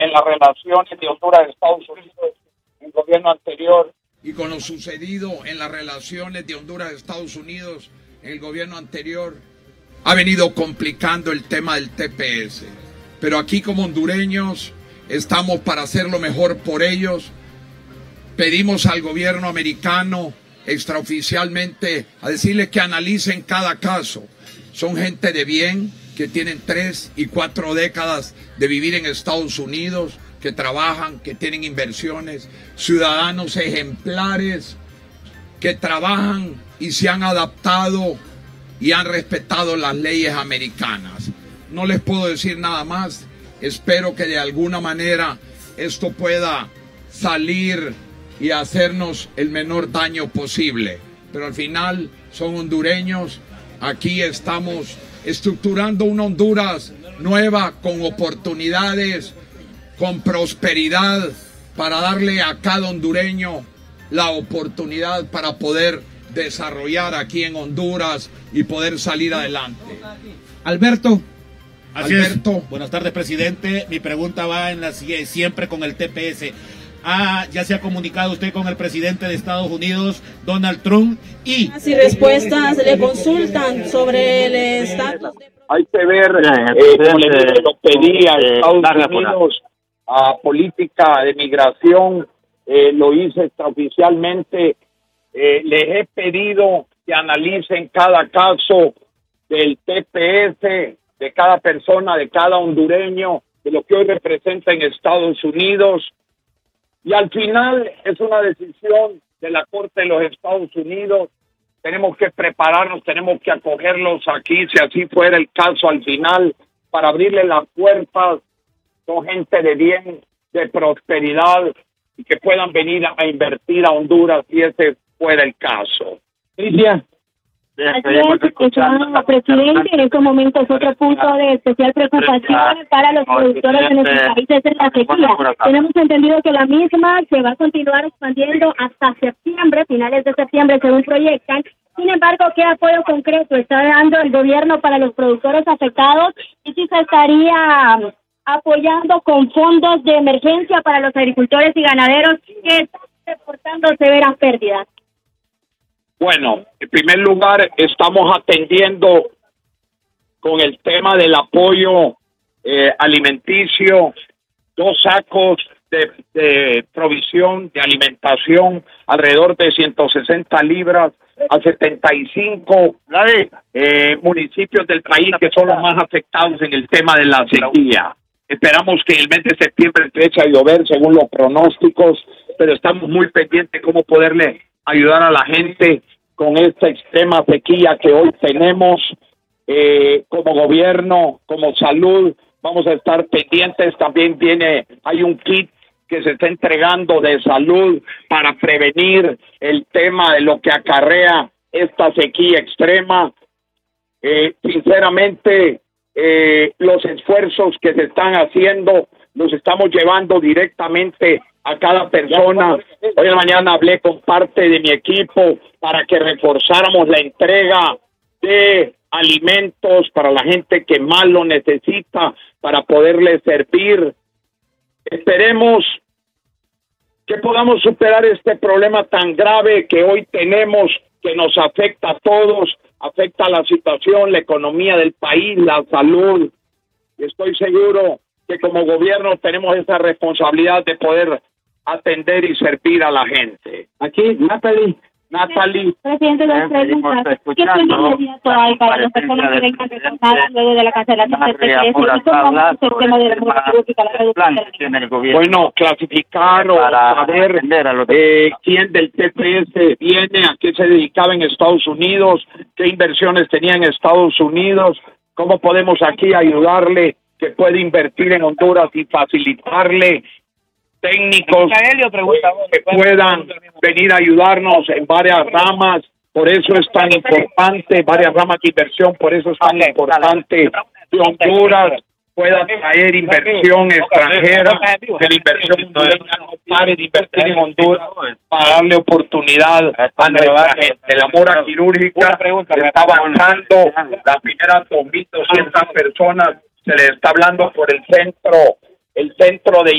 en las relaciones de Honduras y Estados Unidos en el gobierno anterior. Y con lo sucedido en las relaciones de Honduras y Estados Unidos en el gobierno anterior, ha venido complicando el tema del TPS. Pero aquí como hondureños estamos para hacer lo mejor por ellos. Pedimos al gobierno americano extraoficialmente a decirle que analicen cada caso. Son gente de bien que tienen 3 y 4 décadas de vivir en Estados Unidos, que trabajan, que tienen inversiones, ciudadanos ejemplares que trabajan y se han adaptado y han respetado las leyes americanas. No les puedo decir nada más. Espero que de alguna manera esto pueda salir y hacernos el menor daño posible. Pero al final son hondureños. Aquí estamos estructurando una Honduras nueva, con oportunidades, con prosperidad, para darle a cada hondureño la oportunidad para poder desarrollar aquí en Honduras y poder salir adelante. Alberto. Así Alberto. Es. Buenas tardes, presidente. Mi pregunta va en la siempre con el TPS. Ya se ha comunicado usted con el presidente de Estados Unidos, Donald Trump, y respuestas le consultan sobre el estatus. Hay que ver, como le lo pedí a Estados Unidos, a política de migración, lo hice extraoficialmente. Les he pedido que analicen cada caso del TPS, de cada persona, de cada hondureño, de lo que hoy representa en Estados Unidos. Y al final es una decisión de la Corte de los Estados Unidos. Tenemos que prepararnos, tenemos que acogerlos aquí, si así fuera el caso al final, para abrirle las puertas. Son gente de bien, de prosperidad, y que puedan venir a invertir a Honduras si ese fuera el caso. Cristian. Así es, presidente, en estos momentos otro punto de especial preocupación para los productores de nuestros países es la sequía. Tenemos entendido que la misma se va a continuar expandiendo hasta septiembre, finales de septiembre según proyectan. Sin embargo, ¿qué apoyo concreto está dando el gobierno para los productores afectados? Y si se estaría apoyando con fondos de emergencia para los agricultores y ganaderos que están reportando severas pérdidas. Bueno, en primer lugar, estamos atendiendo con el tema del apoyo alimenticio, 2 sacos de provisión de alimentación, alrededor de 160 libras a 75 municipios del país que son los más afectados en el tema de la sequía. Esperamos que el mes de septiembre empiece a llover según los pronósticos, pero estamos muy pendientes de cómo poderle ayudar a la gente con esta extrema sequía que hoy tenemos. Como gobierno, como salud, vamos a estar pendientes. También hay un kit que se está entregando de salud para prevenir el tema de lo que acarrea esta sequía extrema. Sinceramente, los esfuerzos que se están haciendo los estamos llevando directamente a cada persona. Hoy en la mañana hablé con parte de mi equipo para que reforzáramos la entrega de alimentos para la gente que más lo necesita, para poderle servir. Esperemos que podamos superar este problema tan grave que hoy tenemos, que nos afecta a todos, afecta a la situación, la economía del país, la salud. Estoy seguro que como gobierno tenemos esa responsabilidad de poder atender y servir a la gente. Aquí, Natalie. Presidente, las preguntas. ¿Qué inmediato hay para las personas que vengan retornadas luego de la cancelación del TPS? ¿Y cómo va el tema de la política, la reducción? Bueno, clasificar o saber quién del TPS viene, a qué se dedicaba en Estados Unidos, qué inversiones tenía en Estados Unidos, cómo podemos aquí ayudarle, que puede invertir en Honduras y facilitarle técnicos que puedan venir a ayudarnos en varias ramas. Por eso es tan importante, varias ramas de inversión, por eso es tan importante que Honduras pueda traer inversión extranjera, que la inversión hondureña no pare de invertir en Honduras para darle oportunidad a nuestra gente. La mora quirúrgica está avanzando, las primeras 2.200 personas se les está hablando por el centro de